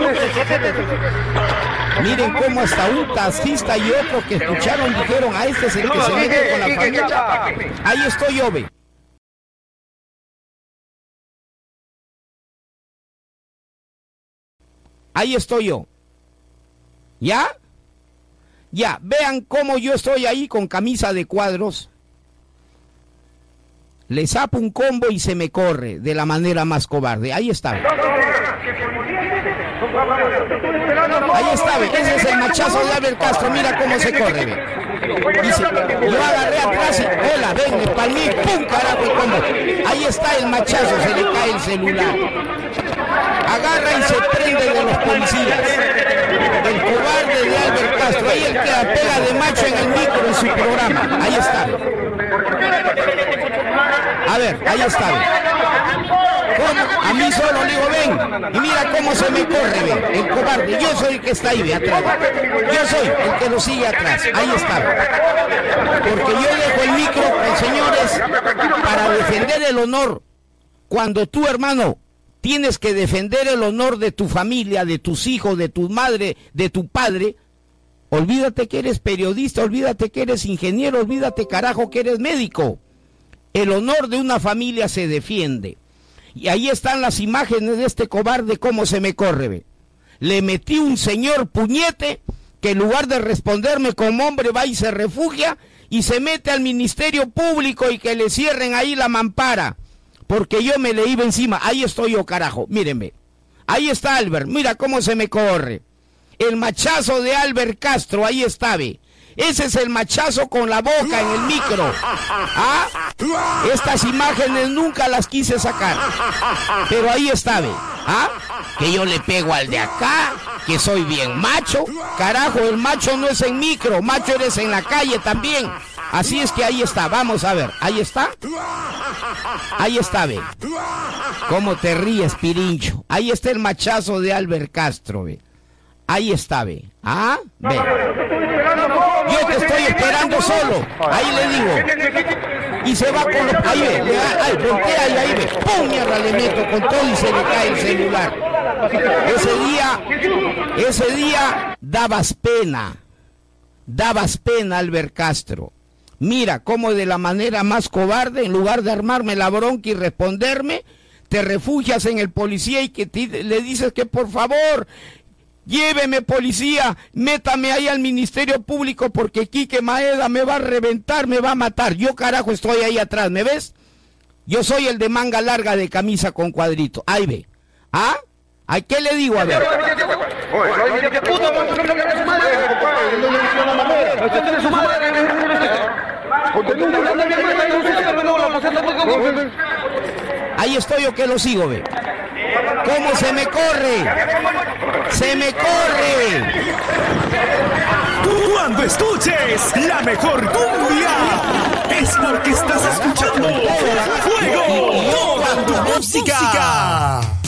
Miren cómo hasta un taxista y otro que escucharon dijeron, a este es el que se mete con la familia. Ahí estoy yo, ve. Ahí estoy yo. ¿Ya? Ya, vean cómo yo estoy ahí con camisa de cuadros. Le sapo un combo y se me corre de la manera más cobarde. Ahí está. Ahí está, ve. Ese es el machazo de Albert Castro. Mira cómo se corre, ve. Dice, yo agarré atrás y, hola, ven, me palmé, pum, carajo, el combo. Ahí está el machazo, se le cae el celular. Agarra y se prende de los policías. El cobarde de Albert Castro, ahí el que la pega de macho en el micro en su programa. Ahí está. A ver, ahí está. ¿Cómo? A mí solo le digo, ven. Y mira cómo se me corre, ven. El cobarde. Yo soy el que está ahí, ve, atrás. Yo soy el que lo sigue atrás. Ahí está. Porque yo dejo el micro, señores, para defender el honor. Cuando tú, hermano, tienes que defender el honor de tu familia, de tus hijos, de tu madre, de tu padre. Olvídate que eres periodista, olvídate que eres ingeniero, olvídate, carajo, que eres médico. El honor de una familia se defiende. Y ahí están las imágenes de este cobarde, cómo se me corre, ve. Le metí un señor puñete que en lugar de responderme como hombre va y se refugia y se mete al Ministerio Público y que le cierren ahí la mampara. Porque yo me le iba encima. Ahí estoy yo, carajo. Mírenme. Ahí está Albert. Mira cómo se me corre. El machazo de Albert Castro. Ahí está, ve. Ese es el machazo con la boca en el micro. ¿Ah? Estas imágenes nunca las quise sacar. Pero ahí está, ve. ¿Ah? Que yo le pego al de acá. Que soy bien macho. Carajo, el macho no es en micro. Macho eres en la calle también. Así es que ahí está, vamos a ver, ahí está. Ahí está, ve. ¿Cómo te ríes, Pirincho? Ahí está el machazo de Albert Castro, ve. Ahí está, ve. ¿Ah? Ve. Yo te estoy esperando solo. Ahí le digo. Y se va con los... Ahí ve, ahí, voltea y ahí ve. ¡Pum! Mierda, le meto con todo y se le cae el celular. Ese día dabas pena. Dabas pena, Albert Castro. Mira cómo de la manera más cobarde, en lugar de armarme la bronca y responderme, te refugias en el policía y que le dices que por favor, lléveme policía, métame ahí al Ministerio Público porque Quique Maeda me va a reventar, me va a matar. Yo carajo estoy ahí atrás, ¿me ves? Yo soy el de manga larga de camisa con cuadrito. Ahí ve. ¿Ah? ¿A qué le digo? A ver. Ahí estoy yo que lo sigo, ve. ¿Cómo se me corre? ¡Se me corre! Cuando escuches la mejor cumbia, es porque estás escuchando Fuego, toda tu música.